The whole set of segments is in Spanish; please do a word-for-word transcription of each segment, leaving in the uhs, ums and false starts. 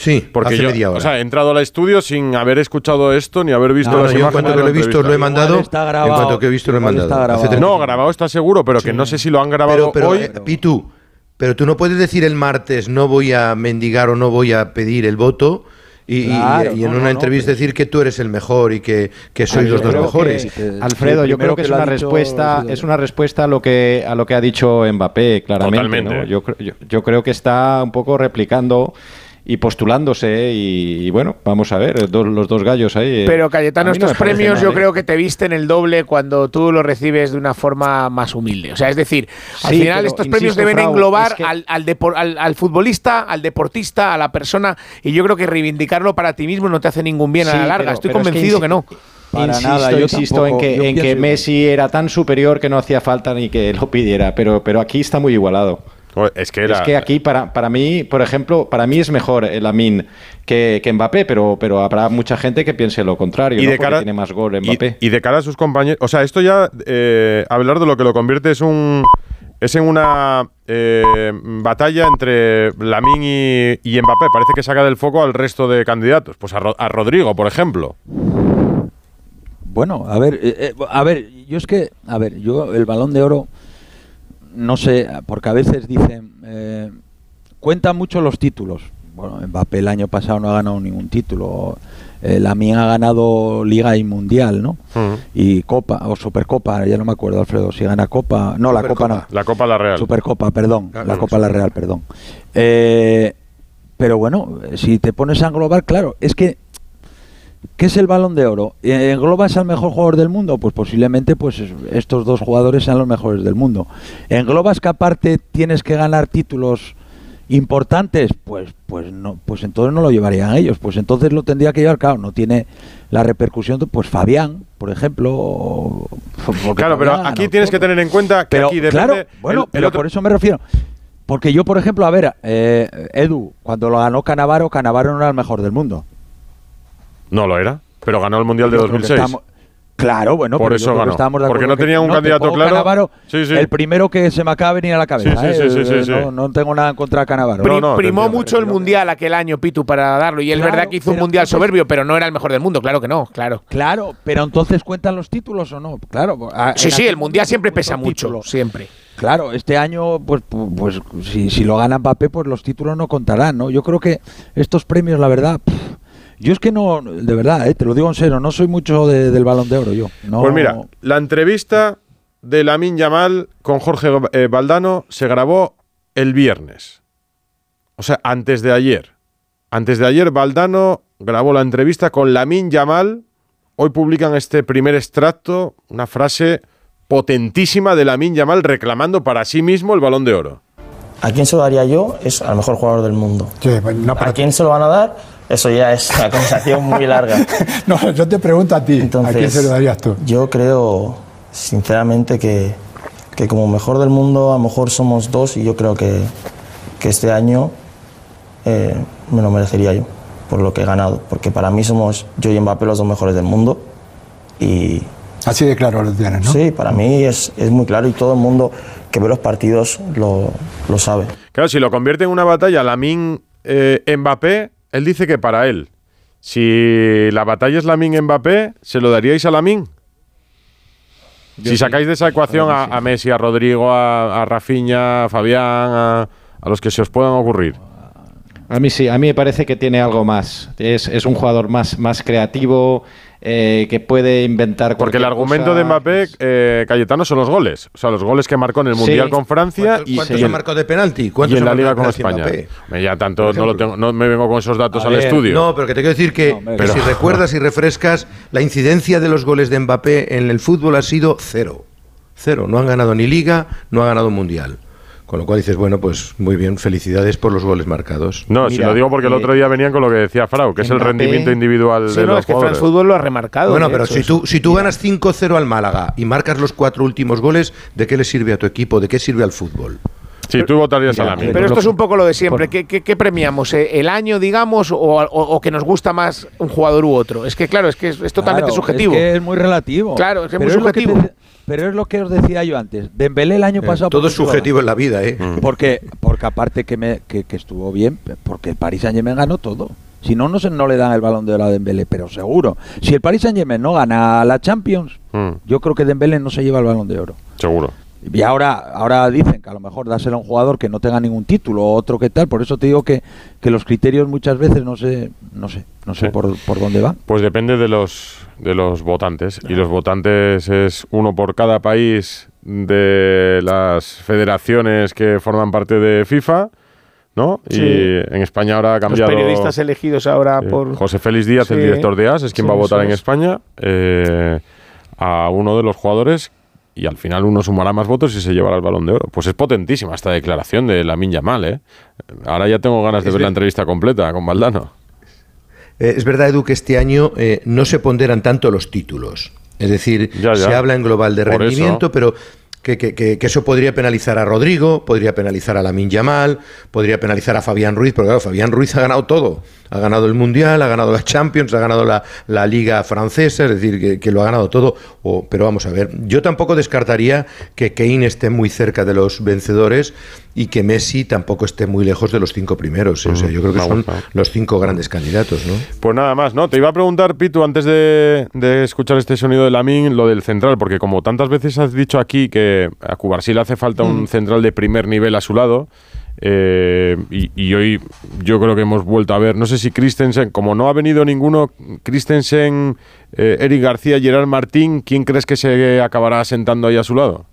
Sí, porque hace yo, media hora. O sea, he entrado al estudio sin haber escuchado esto ni haber visto no, las no, imágenes. Yo en cuanto que lo he visto lo he mandado. En cuanto que he visto lo he mandado. No, grabado está seguro, pero sí. que no sé si lo han grabado pero, pero, hoy. Eh, Pitu, pero tú no puedes decir el martes no voy a mendigar o no voy a pedir el voto. Y, claro, y, y en no, una no, entrevista no, decir que tú eres el mejor y que, que sois los dos mejores. Que, Alfredo, yo creo que, que es una respuesta, es una respuesta a lo que a lo que ha dicho Mbappé, claramente. Totalmente. ¿no? Yo, yo, yo creo que está un poco replicando y postulándose y, y bueno, vamos a ver, dos, los dos gallos ahí. Pero Cayetano, no estos premios yo creo que te visten el doble cuando tú los recibes de una forma más humilde. O sea, es decir, al sí, final pero, estos insisto, premios deben Frau, englobar es que al, al, depor, al, al futbolista, al deportista, a la persona, y yo creo que reivindicarlo para ti mismo no te hace ningún bien sí, a la larga. pero, Estoy pero convencido es que, que no. Para insisto, nada, yo insisto tampoco, en que, en que Messi era tan superior que no hacía falta ni que lo pidiera, pero, pero aquí está muy igualado. Es que, era... es que aquí, para, para mí, por ejemplo, para mí es mejor el Lamine que, que Mbappé, pero, pero habrá mucha gente que piense lo contrario, y ¿no? de cara, porque tiene más gol Mbappé. Y, y de cara a sus compañeros... O sea, esto ya, eh, hablar de lo que lo convierte es un... Es en una eh, batalla entre Lamine y, y Mbappé. Parece que saca del foco al resto de candidatos. Pues a, Ro- a Rodrigo, por ejemplo. Bueno, a ver, eh, eh, a ver, yo es que, a ver, yo el Balón de Oro, no sé, porque a veces dicen, eh, cuentan mucho los títulos. Bueno, Mbappé el año pasado no ha ganado ningún título. Eh, Lamine ha ganado Liga y Mundial, ¿no? Uh-huh. Y Copa, o Supercopa, ya no me acuerdo, Alfredo, si gana Copa. No, Supercopa, la Copa no. La Copa La Real. Supercopa, perdón. Claro, la Copa La Real, perdón. Eh, pero bueno, si te pones a englobar, claro, es que ¿qué es el Balón de Oro? ¿Englobas al mejor jugador del mundo? Pues posiblemente pues estos dos jugadores sean los mejores del mundo. ¿Englobas que aparte tienes que ganar títulos importantes? Pues pues no, pues entonces no lo llevarían ellos. Pues entonces lo tendría que llevar, claro, no tiene la repercusión, pues Fabián, por ejemplo. O, claro, pero Fabián, aquí tienes todo. que tener en cuenta que pero, aquí depende... Claro, bueno, el, el pero otro... por eso me refiero. Porque yo, por ejemplo, a ver, eh, Edu, cuando lo ganó Cannavaro, Cannavaro no era el mejor del mundo. No lo era, pero ganó el Mundial de dos mil seis. Estamos, claro, bueno, por pero eso ganó. De porque no tenía un no, candidato claro. Cannavaro, sí, sí. El primero que se me acaba de venir a la cabeza. Sí, sí, ¿eh? sí, sí, sí, sí. No, no tengo nada en contra de Cannavaro. Pri- no, no, primó entiendo, mucho el Mundial aquel año, Pitu, para darlo. Y es claro, verdad que hizo pero, un Mundial entonces, soberbio, pero no era el mejor del mundo. Claro que no, claro. Claro, pero entonces ¿cuentan los títulos o no? Claro. A, sí, sí, el Mundial siempre pesa mucho, título. siempre. Claro, este año, pues, pues si, si lo gana Mbappé, pues los títulos no contarán, ¿no? Yo creo que estos premios, la verdad... Pff, yo es que no, de verdad, eh, te lo digo en serio, no soy mucho de, del Balón de Oro yo. No. Pues mira, la entrevista de Lamine Yamal con Jorge eh, Valdano se grabó el viernes. O sea, antes de ayer. Antes de ayer Valdano grabó la entrevista con Lamine Yamal. Hoy publican este primer extracto, una frase potentísima de Lamine Yamal reclamando para sí mismo el Balón de Oro. ¿A quién se lo daría yo? Es al mejor jugador del mundo. Sí, pues no, ¿A quién se lo van a dar? Eso ya es una conversación muy larga. No, yo te pregunto a ti, entonces, ¿a quién se lo darías tú? Yo creo, sinceramente, que, que como mejor del mundo, a lo mejor somos dos, y yo creo que, que este año eh, me lo merecería yo, por lo que he ganado. Porque para mí somos yo y Mbappé los dos mejores del mundo. Y así de claro lo tienes, ¿no? Sí, para mí es, es muy claro, y todo el mundo que ve los partidos lo, lo sabe. Claro, si lo convierte en una batalla Lamine eh, Mbappé, él dice que para él. Si la batalla es Lamine Mbappé, ¿se lo daríais a Lamine? Yo si sí. sacáis de esa ecuación a, a Messi, a Rodrigo, a, a Rafinha, a Fabián, a, a los que se os puedan ocurrir. A mí sí, a mí me parece que tiene algo más. Es, es un jugador más, más creativo, eh, que puede inventar. Porque el argumento cosa. de Mbappé, eh, Cayetano, son los goles. O sea, los goles que marcó en el Mundial sí. con Francia. ¿Cuántos, y ¿cuántos se marcó de penalti? Y en la Liga con España. Me, ya tanto no, lo tengo, no me vengo con esos datos a al ver, estudio. No, pero que te quiero decir que, no, que pero, si recuerdas y refrescas, la incidencia de los goles de Mbappé en el fútbol ha sido cero. Cero. No han ganado ni Liga, no ha ganado Mundial. Con lo cual dices, bueno, pues muy bien, felicidades por los goles marcados. No, Mira, si lo digo porque eh, el otro día venían con lo que decía Frau, que es el rendimiento individual sí, de no, los es que jugadores. France Fútbol lo ha remarcado. Bueno, pero si tú, si tú ganas cinco cero al Málaga y marcas los cuatro últimos goles, ¿de qué le sirve a tu equipo? ¿De qué sirve al fútbol? Sí, tú votarías a Lamine. Pero esto es un poco lo de siempre. ¿Qué, qué, qué premiamos? ¿El año, digamos, o, o, o que nos gusta más un jugador u otro? Es que, claro, es que es, es totalmente claro, subjetivo. Es que es muy relativo. Claro, es que es pero muy es subjetivo. Lo que te, pero es lo que os decía yo antes. Dembélé el año eh, pasado... Todo es subjetivo en la vida, ¿eh? Porque, porque aparte que, me, que, que estuvo bien, porque el Paris Saint-Germain ganó todo. Si no, no, se, no le dan el Balón de Oro a Dembélé, pero seguro. Si el Paris Saint-Germain no gana la Champions, mm. yo creo que Dembélé no se lleva el Balón de Oro. Seguro. Y ahora, ahora dicen que a lo mejor dáselo a un jugador que no tenga ningún título o otro que tal, por eso te digo que, que los criterios muchas veces no sé, no sé, no sé sí. por, por dónde van. Pues depende de los de los votantes, y los votantes es uno por cada país de las federaciones que forman parte de FIFA, ¿no? Sí. Y en España ahora ha cambiado. Los periodistas elegidos ahora eh, por José Félix Díaz, sí. el director de A S, es quien sí, va a votar en España eh, a uno de los jugadores. Y al final uno sumará más votos y se llevará el Balón de Oro. Pues es potentísima esta declaración de Lamine Yamal, ¿eh? Ahora ya tengo ganas de es ver la entrevista completa con Valdano. Eh, es verdad, Edu, que este año eh, no se ponderan tanto los títulos. Es decir, ya, ya. se habla en global de Por rendimiento, eso. pero... Que, que, que, que eso podría penalizar a Rodrigo, podría penalizar a Lamine Yamal, podría penalizar a Fabián Ruiz, porque claro, Fabián Ruiz ha ganado todo. Ha ganado el Mundial, ha ganado la Champions, ha ganado la, la Liga Francesa, es decir, que, que lo ha ganado todo. O, pero vamos a ver, yo tampoco descartaría que Kane esté muy cerca de los vencedores y que Messi tampoco esté muy lejos de los cinco primeros. ¿eh? O sea, yo creo que son los cinco grandes candidatos, ¿no? Pues nada más, ¿no? Te iba a preguntar, Pitu, antes de, de escuchar este sonido de Lamine, lo del central, porque como tantas veces has dicho aquí que a Cubarsí le hace falta un mm. central de primer nivel a su lado, eh, y, y hoy yo creo que hemos vuelto a ver, no sé si Christensen, como no ha venido ninguno, Christensen, eh, Eric García, Gerard Martín, ¿quién crees que se acabará sentando ahí a su lado?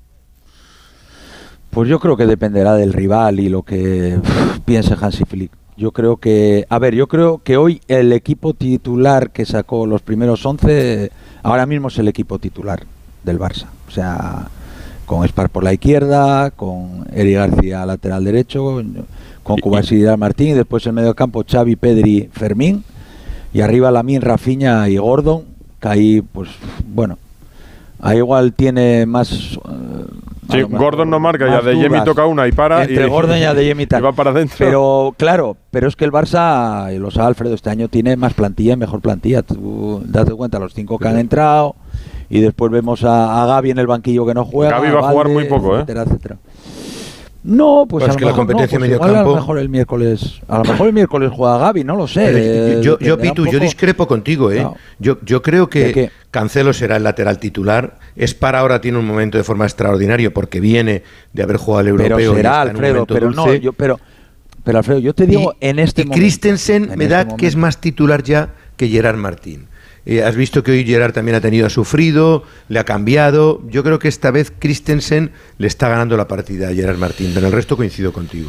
Pues yo creo que dependerá del rival y lo que uf, piense Hansi Flick. Yo creo que, a ver, yo creo que hoy el equipo titular que sacó los primeros once, ahora mismo es el equipo titular del Barça. O sea, con Spar por la izquierda, con Eric García lateral derecho, con Cubarsí y Martín, y después en medio campo Xavi, Pedri, Fermín, y arriba Lamine, Rafinha y Gordon, que ahí, pues, bueno, ahí igual tiene más... Uh, Sí, Gordon no marca, ya de Yemi toca una y para. Entre y, Gordon y Adeyemi y va para adentro. Pero claro, pero es que el Barça, y lo sabe Alfredo, este año tiene más plantilla y mejor plantilla. Tú date cuenta, los cinco que han entrado, y después vemos a, a Gavi en el banquillo que no juega. Gavi va a jugar Valde, muy poco, etcétera, ¿eh? Etcétera. No, pues, pues a, lo que mejor, la competencia no, pues medio igual campo. A lo mejor el miércoles, a lo mejor el miércoles juega Gavi, no lo sé. Yo, yo, yo Pitu, yo discrepo contigo, ¿eh? No. Yo, yo creo que Cancelo será el lateral titular. Spar ahora tiene un momento de forma extraordinario porque viene de haber jugado al europeo. Pero será, y está Alfredo, en un pero dulce. no, yo, pero, pero Alfredo, yo te digo y, en este y momento. Christensen me este da momento. que es más titular ya que Gerard Martín. Eh, has visto que hoy Gerard también ha tenido, ha sufrido, le ha cambiado. Yo creo que esta vez Christensen le está ganando la partida a Gerard Martín, pero el resto coincido contigo.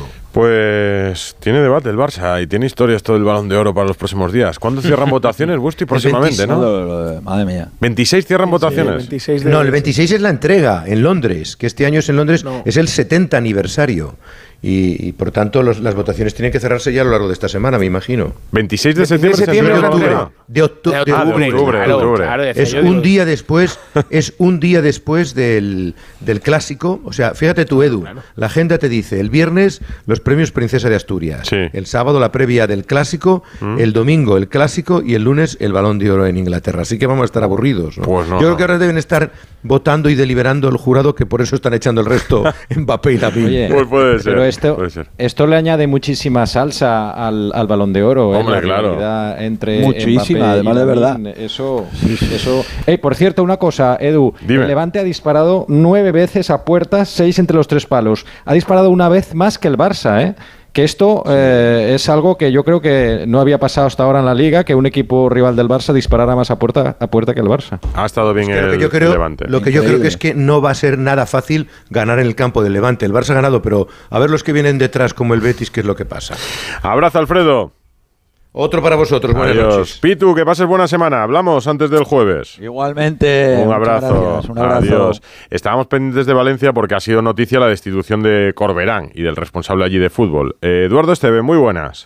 Pues tiene debate el Barça y tiene historias todo el Balón de Oro para los próximos días. ¿Cuándo cierran votaciones, Busti? Próximamente, ¿no? ¿no? Madre mía. ¿veintiséis cierran sí, votaciones? veintiséis de no, el veintiséis es la entrega en Londres, que este año es en Londres, no. es el setenta aniversario. Y, y por tanto los, las votaciones tienen que cerrarse ya a lo largo de esta semana, me imagino. veintiséis de septiembre, de septiembre de octubre. De octubre, de octubre, de octubre, claro, octubre. Claro, es un día después, es un día después del, del clásico. O sea, fíjate tú, Edu, claro. La agenda te dice el viernes los premios Princesa de Asturias, sí. el sábado la previa del clásico, mm. el domingo el clásico y el lunes el Balón de Oro en Inglaterra. Así que vamos a estar aburridos, ¿no? Pues no, Yo creo no. que ahora deben estar votando y deliberando el jurado, que por eso están echando el resto Mbappé y Lamine. Oye, pues puede ser, pero esto, puede ser. esto le añade muchísima salsa al, al Balón de Oro. Hombre, ¿eh? La claro. Entre muchísima, además de verdad. Eso, eso. Hey, por cierto, una cosa, Edu. Dime. El Levante ha disparado nueve veces a puertas, seis entre los tres palos. Ha disparado una vez más que el Barça, ¿eh? Que esto eh, es algo que yo creo que no había pasado hasta ahora en la Liga, que un equipo rival del Barça disparara más a puerta a puerta que el Barça. Ha estado bien el, que yo creo, el Levante. Lo que Increíble. yo creo que es que no va a ser nada fácil ganar en el campo del Levante. El Barça ha ganado, pero a ver los que vienen detrás como el Betis, qué es lo que pasa. Abrazo, Alfredo. Otro para vosotros. Buenas Adiós. noches. Pitu, que pases buena semana. Hablamos antes del jueves. Igualmente. Un abrazo. Un abrazo. Adiós. Estábamos pendientes de Valencia porque ha sido noticia la destitución de Corberán y del responsable allí de fútbol. Eh, Eduardo Esteve, muy buenas.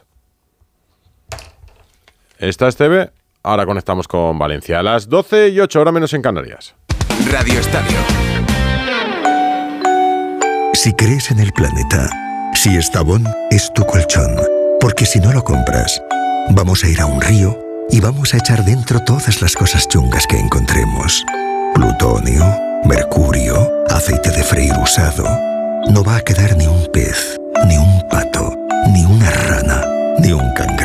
¿Está Esteve? Ahora conectamos con Valencia. A las doce y ocho, hora menos en Canarias. Radio Estadio. Si crees en el planeta, si Estavón es tu colchón, porque si no lo compras, vamos a ir a un río y vamos a echar dentro todas las cosas chungas que encontremos. Plutonio, mercurio, aceite de freír usado. No va a quedar ni un pez, ni un pato, ni una rana, ni un cangrejo.